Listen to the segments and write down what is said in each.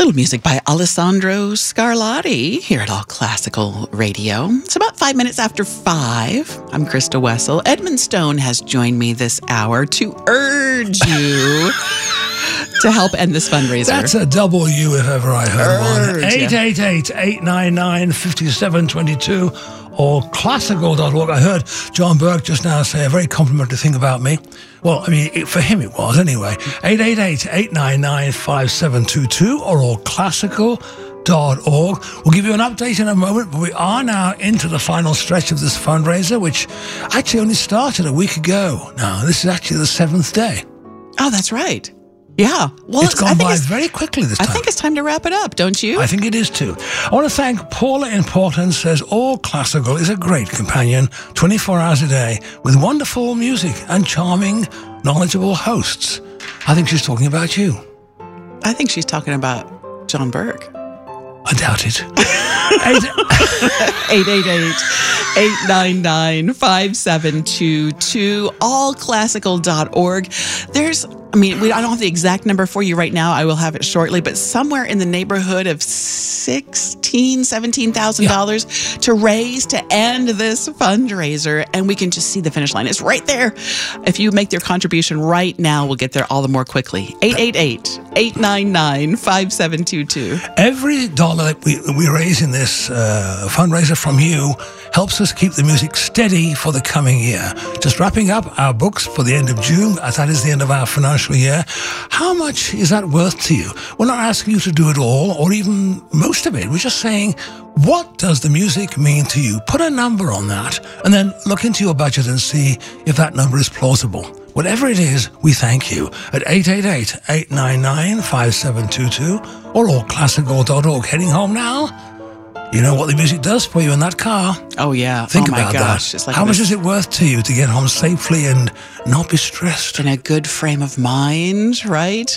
Little music by Alessandro Scarlatti here at All Classical Radio. It's about 5 minutes after 5. I'm Krista Wessel. Edmund Stone has joined me this hour to urge you to help end this fundraiser. That's a double U if ever I heard one. Urge, 888-899-5722 or classical.org. I heard John Burke just now say a very complimentary thing about me. Well, I mean, for him it was anyway. 888-899-5722 or allclassical.org. We'll give you an update in a moment, but we are now into the final stretch of this fundraiser, which actually only started a week ago. Now, this is actually the 7th day. Oh, that's right. Yeah. Well, it's gone by very quickly this time. I think it's time to wrap it up, don't you? I think it is too. I want to thank Paula in Portland. Says All Classical is a great companion, 24 hours a day, with wonderful music and charming, knowledgeable hosts. I think she's talking about you. I think she's talking about John Burke. I doubt it. 888-899-5722, allclassical.org. I don't have the exact number for you right now. I will have it shortly, but somewhere in the neighborhood of $17,000 to raise to end this fundraiser, and we can just see the finish line. It's right there. If you make your contribution right now, we'll get there all the more quickly. 888-899-5722. Every dollar that we raise in this fundraiser from you helps us keep the music steady for the coming year. Just wrapping up our books for the end of June, as that is the end of our financial year. How much is that worth to you? We're not asking you to do it all or even most of it. We're just saying, what does the music mean to you? Put a number on that and then look into your budget and see if that number is plausible. Whatever it is, we thank you at 888-899-5722 or allclassical.org. Heading home now? You know what the music does for you in that car. Oh, yeah. Think about that. It's like how much is it worth to you to get home safely and not be stressed? In a good frame of mind, right?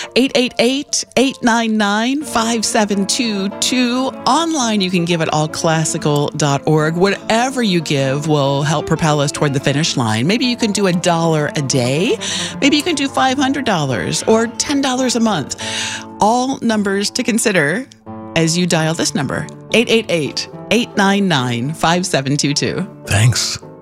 888-899-5722. Online, you can give at allclassical.org. Whatever you give will help propel us toward the finish line. Maybe you can do $1 a day. Maybe you can do $500 or $10 a month. All numbers to consider as you dial this number, 888-899-5722. Thanks.